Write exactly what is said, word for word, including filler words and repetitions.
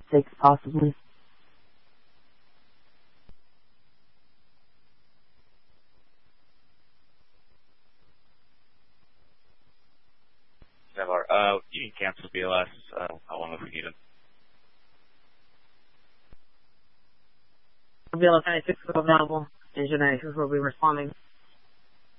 six possibly. Uh, you can cancel B L S. Uh, how long if we need them? B L S ninety-six is available. Engine ninety-six will be responding.